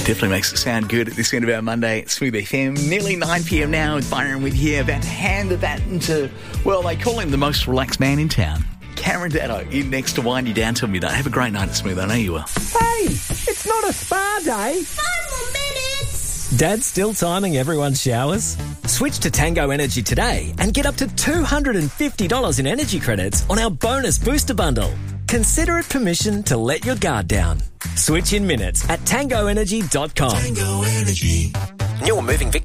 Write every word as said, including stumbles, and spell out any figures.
Definitely makes it sound good at this end of our Monday at Smooth F M. Nearly nine p.m. now with Byron with you. About to hand that into, well, they call him the most relaxed man in town. Cameron Datto in next to wind you down till midnight. Have a great night at Smooth. I know you will. Hey, it's not a spa day. Five more minutes. Dad's still timing everyone's showers? Switch to Tango Energy today and get up to two hundred fifty dollars in energy credits on our bonus booster bundle. Consider it permission to let your guard down. Switch in minutes at tango energy dot com. Tango Energy. You're moving Vic.